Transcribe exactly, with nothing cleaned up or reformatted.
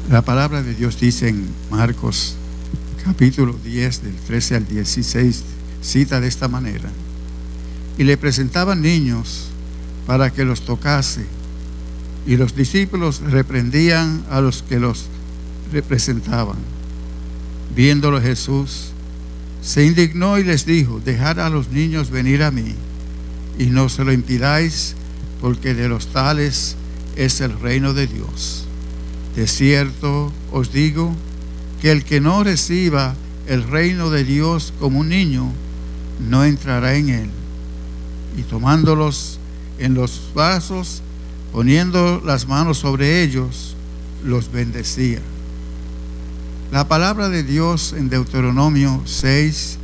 La palabra de Dios dice en Marcos capítulo diez, del trece al dieciséis, cita de esta manera: y le presentaban niños para que los tocase, y los discípulos reprendían a los que los representaban. Viéndolo Jesús, se indignó y les dijo: dejad a los niños venir a mí, y no se lo impidáis, porque de los tales es el reino de Dios. De cierto os digo que el que no reciba el reino de Dios como un niño, no entrará en él. Y tomándolos en los vasos, poniendo las manos sobre ellos, los bendecía. La palabra de Dios en Deuteronomio seis,